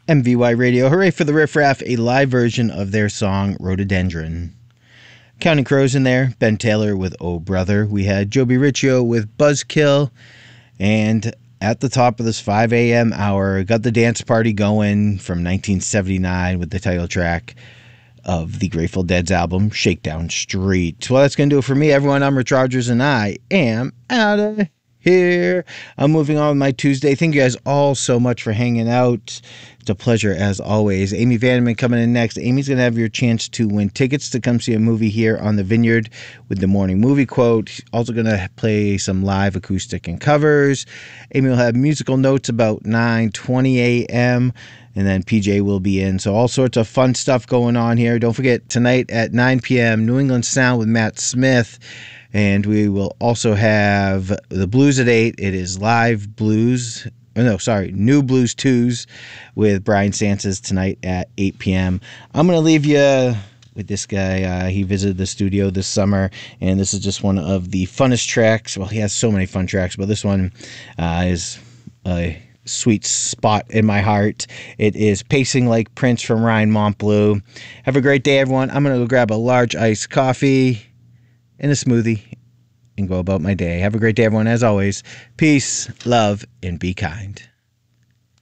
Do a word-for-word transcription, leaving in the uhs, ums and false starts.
M V Y Radio, hooray for the Riff Raff, a live version of their song Rhododendron. Counting Crows in there, Ben Taylor with Oh Brother. We had Joby Riccio with Buzzkill. And at the top of this five a.m. hour, got the dance party going from nineteen seventy-nine with the title track of the Grateful Dead's album, Shakedown Street. Well, that's going to do it for me, everyone. I'm Rich Rogers, and I am out of here. I'm moving on with my Tuesday. Thank you guys all so much for hanging out. It's a pleasure as always. Amy Vanderman coming in next. Amy's going to have your chance to win tickets to come see a movie here on the Vineyard with the morning movie quote. Also going to play some live acoustic and covers. Amy will have musical notes about nine twenty a.m. and then P J will be in. So all sorts of fun stuff going on here. Don't forget, tonight at nine p.m., New England Sound with Matt Smith. And we will also have the Blues at eight. It is live blues. Oh, no, sorry. New Blues twos with Brian Sanchez tonight at eight p.m. I'm going to leave you with this guy. Uh, he visited the studio this summer, and this is just one of the funnest tracks. Well, he has so many fun tracks, but this one uh, is a sweet spot in my heart. It is Pacing Like Prince from Ryan Montbleu. Have a great day, everyone. I'm going to go grab a large iced coffee and a smoothie and go about my day. Have a great day, everyone. As always, peace, love, and be kind.